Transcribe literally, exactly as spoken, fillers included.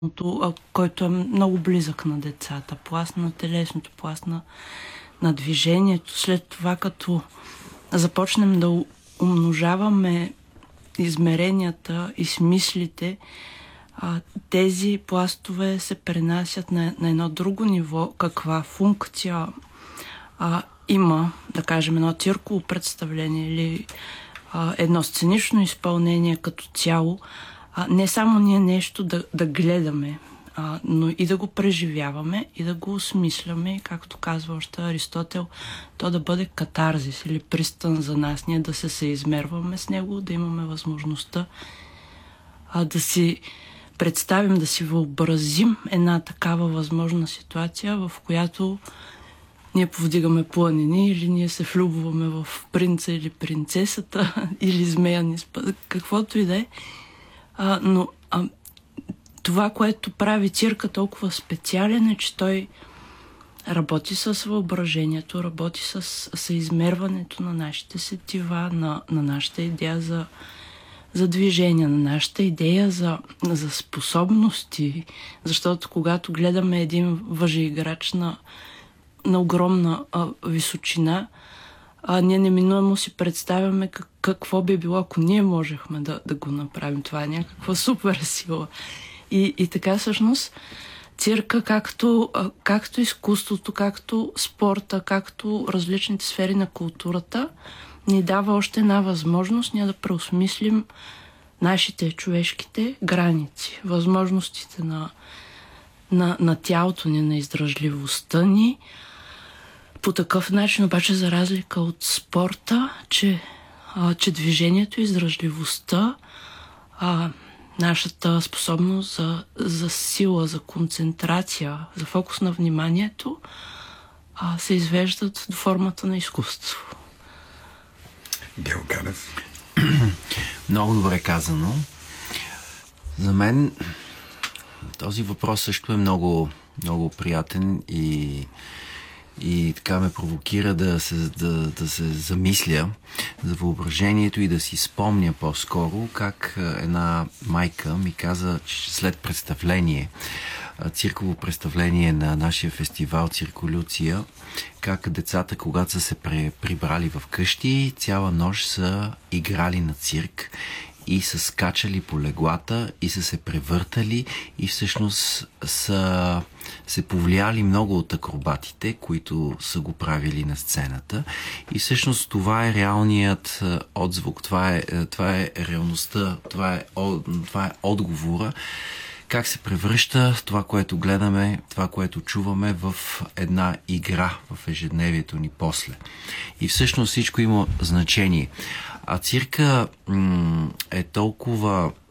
който е много близък на децата. Пласт на телесното, пласт на, на движението. След това, като започнем да умножаваме измеренията и смислите, тези пластове се пренасят на, на едно друго ниво. Каква функция а, има, да кажем, едно цирково представление или а, едно сценично изпълнение като цяло. А, не само ние нещо да, да гледаме, а, но и да го преживяваме и да го осмисляме, както казва още Аристотел, то да бъде катарзис или пристан за нас, ние да се съизмерваме с него, да имаме възможността а, да си представим, да си въобразим една такава възможна ситуация, в която ние повдигаме планини или ние се влюбваме в принца или принцесата или змея ни спада, каквото и да е. А, но а, това, което прави цирка толкова специален, е, че той работи с въображението, работи с съизмерването на нашите сетива, на, на нашата идея за, за движение, на нашата идея за, за способности. Защото когато гледаме един въжеиграч на, на огромна а, височина, а ние неминуемо си представяме как, какво би било, ако ние можехме да, да го направим. Това е някаква супер сила. И, и така всъщност цирка, както, както изкуството, както спорта, както различните сфери на културата, ни дава още една възможност ние да преосмислим нашите човешките граници, възможностите на, на, на тялото ни, на издръжливостта ни. По такъв начин, обаче, за разлика от спорта, че, а, че движението, издръжливостта, а, нашата способност за, за сила, за концентрация, за фокус на вниманието, а, се извеждат до формата на изкуство. Гео Ганев. Много добре казано. За мен този въпрос също е много, много приятен и И така ме провокира да се, да, да се замисля за въображението и да си спомня по-скоро как една майка ми каза, че след представление, цирково представление на нашия фестивал Цирколюция, как децата, когато са се прибрали в къщи, цяла нощ са играли на цирк и са скачали по леглата и са се превъртали и всъщност са се повлияли много от акробатите, които са го правили на сцената. И всъщност това е реалният отзвук, това е, това е реалността, това е, това е отговора, как се превръща това, което гледаме, това, което чуваме в една игра в ежедневието ни после. И всъщност всичко има значение. А цирка м- е толкова